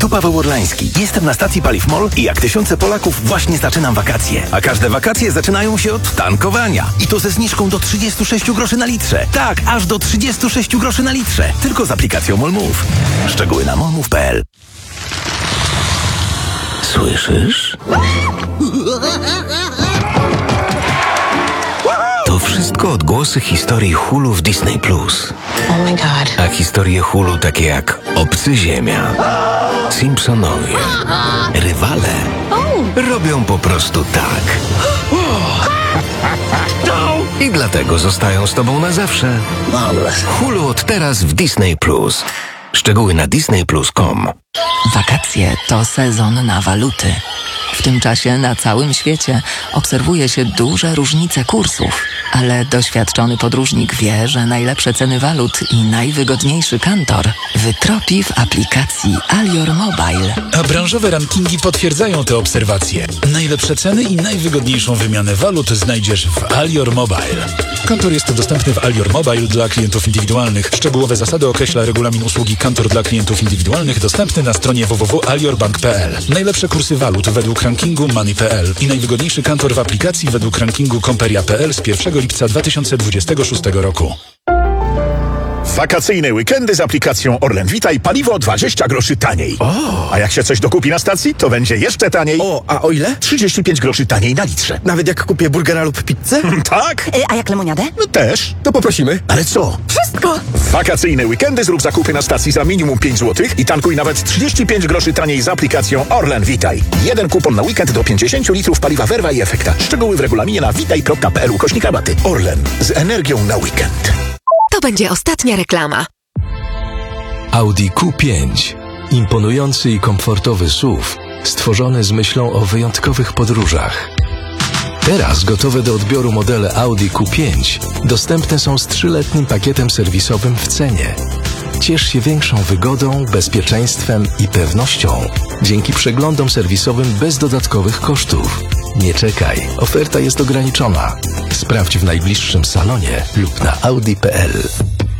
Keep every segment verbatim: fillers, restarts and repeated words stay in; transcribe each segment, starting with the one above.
Tu Paweł Orlański. Jestem na stacji Paliw MOL i jak tysiące Polaków właśnie zaczynam wakacje. A każde wakacje zaczynają się od tankowania. I to ze zniżką do trzydzieści sześć groszy na litrze. Tak, aż do trzydzieści sześć groszy na litrze. Tylko z aplikacją MOLMOVE. Szczegóły na molmove kropka p l. Słyszysz? To wszystko odgłosy historii Hulu w Disney Plus. Oh my god. A historie Hulu takie jak Obcy Ziemia, Simpsonowie, Rywale robią po prostu tak. I dlatego zostają z tobą na zawsze. Hulu od teraz w Disney Plus. Szczegóły na disney plus kropka com. Wakacje to sezon na waluty. W tym czasie na całym świecie obserwuje się duże różnice kursów, ale doświadczony podróżnik wie, że najlepsze ceny walut i najwygodniejszy kantor wytropi w aplikacji Alior Mobile. A branżowe rankingi potwierdzają te obserwacje. Najlepsze ceny i najwygodniejszą wymianę walut znajdziesz w Alior Mobile. Kantor jest dostępny w Alior Mobile dla klientów indywidualnych. Szczegółowe zasady określa regulamin usługi Kantor dla klientów indywidualnych dostępny na stronie w w w kropka alior bank kropka p l. Najlepsze kursy walut według rankingu Money kropka p l i najwygodniejszy kantor w aplikacji według rankingu Komperia kropka p l z pierwszego lipca dwa tysiące dwudziestego szóstego roku. Wakacyjne weekendy z aplikacją Orlen Witaj, paliwo dwadzieścia groszy taniej. O. A jak się coś dokupi na stacji, to będzie jeszcze taniej. O, a o ile? trzydzieści pięć groszy taniej na litrze. Nawet jak kupię burgera lub pizzę? Tak? A jak lemoniadę? No też. To poprosimy. Ale co? Wszystko! W wakacyjne weekendy zrób zakupy na stacji za minimum pięć złotych i tankuj nawet trzydzieści pięć groszy taniej z aplikacją Orlen Witaj. Jeden kupon na weekend do pięćdziesiąt litrów paliwa Verva i Efekta. Szczegóły w regulaminie na witaj kropka p l ukośnik rabaty. Orlen. Z energią na weekend. To będzie ostatnia reklama. Audi Q pięć. Imponujący i komfortowy S U V, stworzony z myślą o wyjątkowych podróżach. Teraz gotowe do odbioru modele Audi Q pięć dostępne są z trzyletnim pakietem serwisowym w cenie. Ciesz się większą wygodą, bezpieczeństwem i pewnością dzięki przeglądom serwisowym bez dodatkowych kosztów. Nie czekaj, oferta jest ograniczona. Sprawdź w najbliższym salonie lub na audi kropka p l.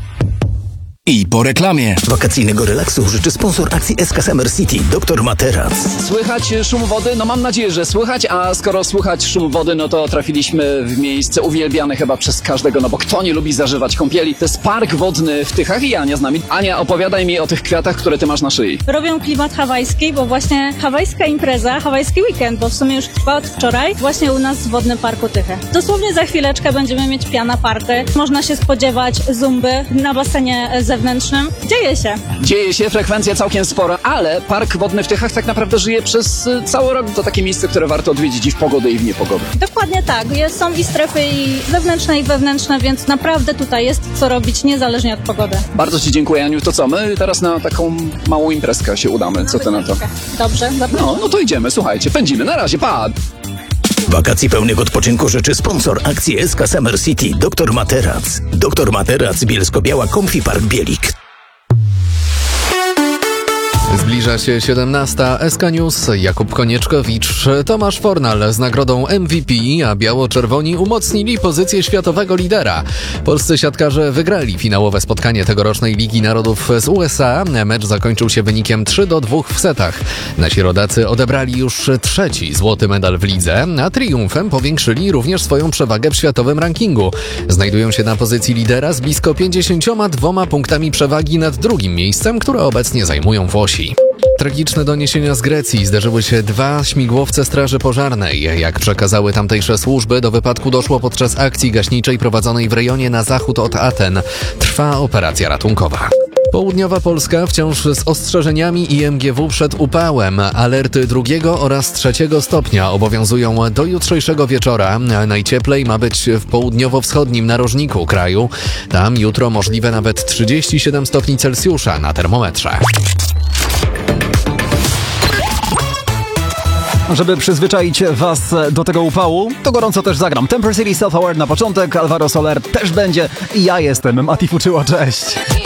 I po reklamie. Wakacyjnego relaksu życzy sponsor akcji S K Summer City, doktor Materac. Słychać szum wody? No mam nadzieję, że słychać, a skoro słychać szum wody, no to trafiliśmy w miejsce uwielbiane chyba przez każdego, no bo kto nie lubi zażywać kąpieli? To jest park wodny w Tychach i Ania z nami. Ania, opowiadaj mi o tych kwiatach, które ty masz na szyi. Robią klimat hawajski, bo właśnie hawajska impreza, hawajski weekend, bo w sumie już trwa od wczoraj, właśnie u nas w Wodnym Parku Tychy. Dosłownie za chwileczkę będziemy mieć piana party. Można się spodziewać zumby na basenie zewnętrznym. Dzieje się. Dzieje się, frekwencja całkiem spora, ale Park Wodny w Tychach tak naprawdę żyje przez cały rok. To takie miejsce, które warto odwiedzić i w pogodę, i w niepogodę. Dokładnie tak. Jest, są i strefy i zewnętrzne, i wewnętrzne, więc naprawdę tutaj jest co robić, niezależnie od pogody. Bardzo ci dziękuję, Aniu. To co, my teraz na taką małą imprezkę się udamy. Co ty na to? Dobrze, zapraszam. No, no to idziemy, słuchajcie, pędzimy. Na razie, pa! Wakacji pełnych odpoczynku życzy sponsor akcji S K Summer City, doktor Materac. doktor Materac, Bielsko-Biała, Comfy Park Bielik. Zbliża się siedemnasta. S K News, Jakub Konieczkowicz, Tomasz Fornal z nagrodą M V P, a biało-czerwoni umocnili pozycję światowego lidera. Polscy siatkarze wygrali finałowe spotkanie tegorocznej Ligi Narodów z U S A. Mecz zakończył się wynikiem trzy do dwóch w setach. Nasi rodacy odebrali już trzeci złoty medal w lidze, a triumfem powiększyli również swoją przewagę w światowym rankingu. Znajdują się na pozycji lidera z blisko pięćdziesięcioma dwoma punktami przewagi nad drugim miejscem, które obecnie zajmują Włosi. Tragiczne doniesienia z Grecji. Zderzyły się dwa śmigłowce Straży Pożarnej. Jak przekazały tamtejsze służby, do wypadku doszło podczas akcji gaśniczej prowadzonej w rejonie na zachód od Aten. Trwa operacja ratunkowa. Południowa Polska wciąż z ostrzeżeniami I M G W przed upałem. Alerty drugiego oraz trzeciego stopnia obowiązują do jutrzejszego wieczora. Najcieplej ma być w południowo-wschodnim narożniku kraju. Tam jutro możliwe nawet trzydzieści siedem stopni Celsjusza na termometrze. Żeby przyzwyczaić was do tego upału, to gorąco też zagram. Temper City Self-Aware na początek, Alvaro Soler też będzie i ja jestem, Mati Fuczyło, cześć.